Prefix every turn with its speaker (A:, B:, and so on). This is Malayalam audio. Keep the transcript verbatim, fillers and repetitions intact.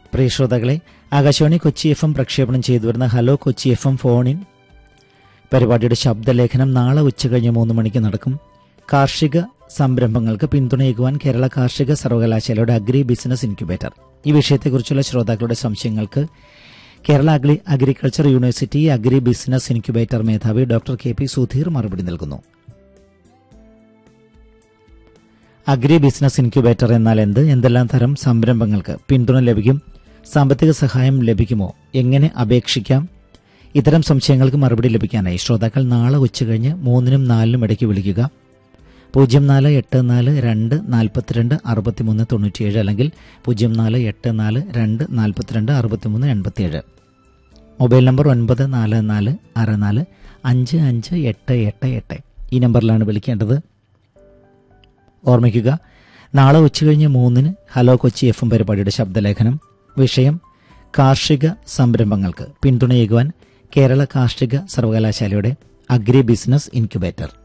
A: പ്രിയ ശ്രോതാക്കളെ, ആകാശവാണി കൊച്ചി എഫ് എം പ്രക്ഷേപണം ചെയ്തു വരുന്ന ഹലോ കൊച്ചി എഫ് എം ഫോണിൻ പരിപാടിയുടെ ശബ്ദലേഖനം നാളെ ഉച്ചകഴിഞ്ഞ് മൂന്ന് മണിക്ക് നടക്കും. കാർഷിക സംരംഭങ്ങൾക്ക് പിന്തുണയേകുവാൻ കേരള കാർഷിക സർവകലാശാലയുടെ അഗ്രി ബിസിനസ് ഇൻക്യുബേറ്റർ. ഈ വിഷയത്തെക്കുറിച്ചുള്ള ശ്രോതാക്കളുടെ സംശയങ്ങൾക്ക് Kerala agri agriculture university agri business incubator മേധാവി ഡോക്ടർ കെ പി സുധീർ മറുപടി നൽകുന്നു. അഗ്രി ബിസിനസ് ഇൻക്യുബേറ്റർ എന്നാൽ എന്ത്? എന്തെല്ലാം തരം സംരംഭങ്ങൾക്ക് പിന്തുണ ലഭിക്കും? സാമ്പത്തിക സഹായം ലഭിക്കുമോ? എങ്ങനെ അപേക്ഷിക്കാം? ഇത്തരം സംശയങ്ങൾക്ക് മറുപടി ലഭിക്കാനായി ശ്രോതാക്കൾ നാളെ ഉച്ചകഴിഞ്ഞ് മൂന്നിനും നാലിനും ഇടയ്ക്ക് വിളിക്കുക. പൂജ്യം നാല് എട്ട് നാല് രണ്ട് നാൽപ്പത്തിരണ്ട് അറുപത്തിമൂന്ന് തൊണ്ണൂറ്റിയേഴ് അല്ലെങ്കിൽ പൂജ്യം നാല് എട്ട് നാല് രണ്ട് നാൽപ്പത്തിരണ്ട് അറുപത്തിമൂന്ന് എൺപത്തിയേഴ്. മൊബൈൽ നമ്പർ ഒൻപത് നാല് നാല് ആറ് നാല് അഞ്ച് അഞ്ച് എട്ട് എട്ട് എട്ട്. ഈ നമ്പറിലാണ് വിളിക്കേണ്ടത്. ഓർമ്മിക്കുക, നാളെ ഉച്ചകഴിഞ്ഞ് മൂന്നിന് ഹലോ കൊച്ചി എഫ് എം പരിപാടിയുടെ ശബ്ദലേഖനം. വിഷയം കാർഷിക സംരംഭങ്ങൾക്ക് പിന്തുണയേകുവാൻ കേരള കാർഷിക സർവകലാശാലയുടെ അഗ്രി ബിസിനസ് ഇൻക്യുബേറ്റർ.